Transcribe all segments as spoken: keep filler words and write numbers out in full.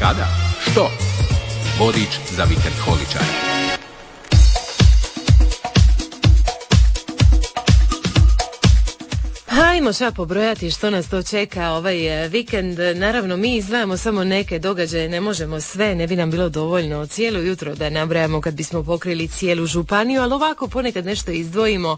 sada što? Vodič za vikend holičara. Hajmo šta pobrojati što nas to čeka ovaj vikend. Naravno, mi izdvajamo samo neke događaje, ne možemo sve, ne bi nam bilo dovoljno cijelo jutro da nabrajamo kad bismo pokrili cijelu županiju, ali ovako ponekad nešto izdvojimo,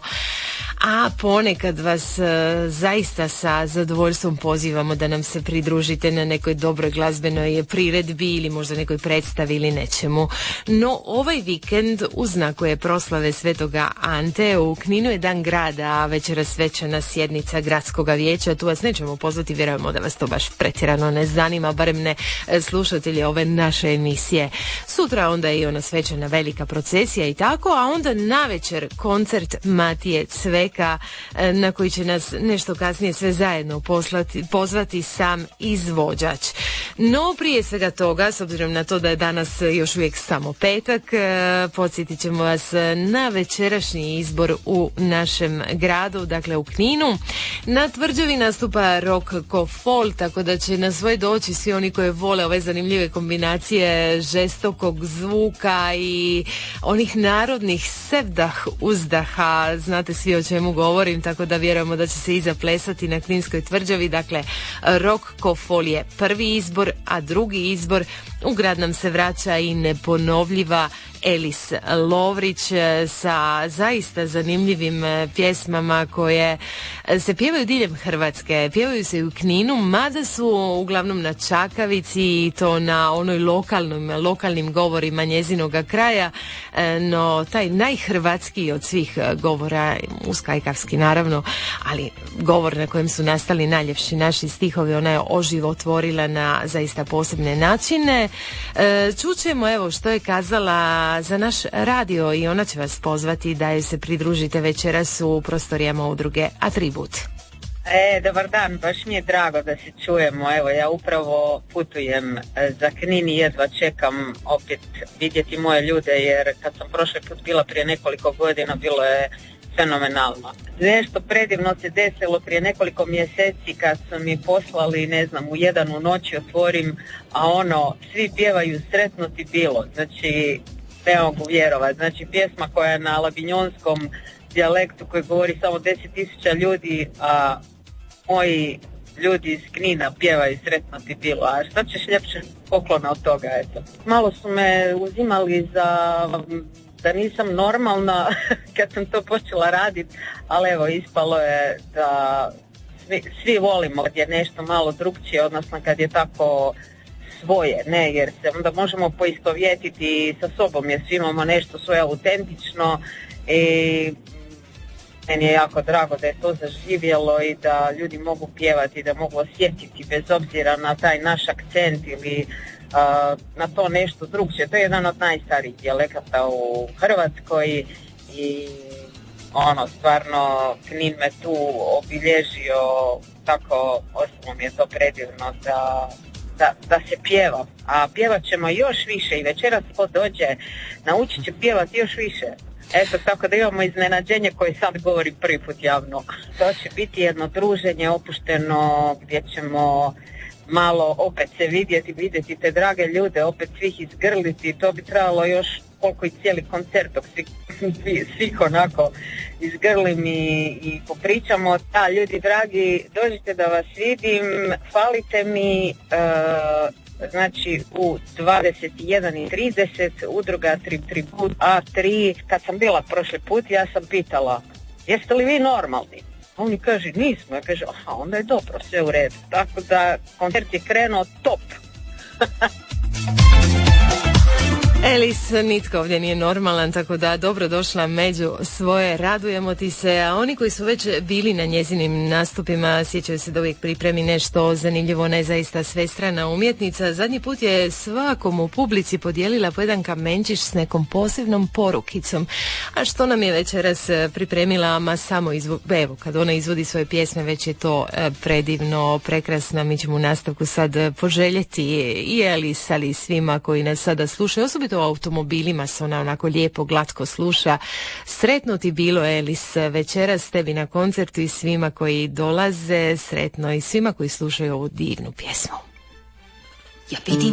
a ponekad vas e, zaista sa zadovoljstvom pozivamo da nam se pridružite na nekoj dobroj glazbenoj priredbi ili možda nekoj predstavi ili nečemu. No, ovaj vikend uz znakove proslave Svetoga Ante u Kninu je dan grada, a večeras svečana sjednica gradskog vijeća. Tu vas nećemo pozvati, vjerujemo da vas to baš pretjerano ne zanima, barem ne slušatelji ove naše emisije. Sutra onda je i ona svečana velika procesija i tako, a onda navečer koncert Matije Cveka na koji će nas nešto kasnije sve zajedno poslati, pozvati sam izvođač. No prije svega toga, s obzirom na to da je danas još uvijek samo petak, podsjetit ćemo vas na večerašnji izbor u našem gradu, dakle u Kninu. Na tvrđavi nastupa Rock Ko Fol, tako da će na svoje doći svi oni koji vole ove zanimljive kombinacije žestokog zvuka i onih narodnih sevdah uzdaha, znate svi o čemu govorim, tako da vjerujemo da će se i zaplesati na Kninskoj tvrđavi. Dakle, Rock Ko Fol je prvi izbor, a drugi izbor u grad nam se vraća i neponovljiva Elis Lovrić sa zaista zanimljivim pjesmama koje se pjevaju diljem Hrvatske. Pjevaju se i u Kninu, mada su uglavnom na čakavici i to na onoj lokalnim, lokalnim govorima njezinoga kraja, no taj najhrvatskiji od svih govora, uskajkavski naravno, ali govor na kojem su nastali najljepši naši stihovi, ona je oživotvorila na zaista posebne načine. Čućemo evo što je kazala za naš radio i ona će vas pozvati da joj se pridružite večeras u prostorijama udruge Atribut. E, dobar dan, baš mi je drago da se čujemo. Evo, ja upravo putujem za Knin i jedva čekam opet vidjeti moje ljude, jer kad sam prošli put bila prije nekoliko godina, bilo je fenomenalno. Nešto predivno se desilo prije nekoliko mjeseci kad su mi poslali, ne znam, u jedan u noći otvorim, a ono, svi pjevaju Sretno ti bilo. Znači, ne mogu vjerovati. Znači, pjesma koja je na labinjonskom dijalektu koji govori samo deset tisuća ljudi, a moji ljudi iz Knina pjevaju Sretno ti bilo. A šta ćeš ljepše poklona od toga, eto. Malo su me uzimali za da nisam normalna kad sam to počela raditi, ali evo, ispalo je da svi, svi volimo kad je nešto malo drugčije, odnosno kad je tako svoje, ne, jer se onda možemo poistovjetiti sa sobom, jer svi imamo nešto svoje autentično i meni je jako drago da je to zaživjelo i da ljudi mogu pjevati, da mogu osjetiti bez obzira na taj naš akcent ili uh, na to nešto drugčije. To je jedan od najstarijih dijalekata u Hrvatskoj i ono, stvarno Knin me tu obilježio, tako osobno mi je to predivno da Da, da se pjeva, a pjevat ćemo još više i večeras ko dođe naučit će pjevati još više. Eto, tako da imamo iznenađenje koje sad govorim prvi put javno. To će biti jedno druženje opušteno gdje ćemo malo opet se vidjeti, vidjeti te drage ljude, opet svih izgrliti. To bi trebalo još koliko i cijeli koncert dok svi, svi, svih onako izgrlim i, i popričamo. Da, ljudi dragi, dođite da vas vidim, hvalite mi, e, znači u dvadeset jedan i trideset udruga Tribut A tri. Kad sam bila prošli put, ja sam pitala, jeste li vi normalni? A oni kaže, nismo. Ja kaže, aha, onda je dobro, sve u redu. Tako da koncert je krenuo top. Elis, nitko ovdje nije normalan, tako da dobro došla među svoje, radujemo ti se, a oni koji su već bili na njezinim nastupima sjećaju se da uvijek pripremi nešto zanimljivo, ona je zaista svestrana umjetnica. Zadnji put je svakom u publici podijelila po jedan kamenčić s nekom posebnom porukicom, a što nam je večeras pripremila, ama samo izvo... evo, kad ona izvodi svoje pjesme već je to predivno, prekrasno. Mi ćemo u nastavku sad poželjeti i Elis, ali i svima koji nas sada slušaju, osobito u automobilima se ona onako lijepo, glatko sluša. Sretno ti bilo, Elis, večeras tebi na koncertu i svima koji dolaze, sretno i svima koji slušaju ovu divnu pjesmu. Ja vidim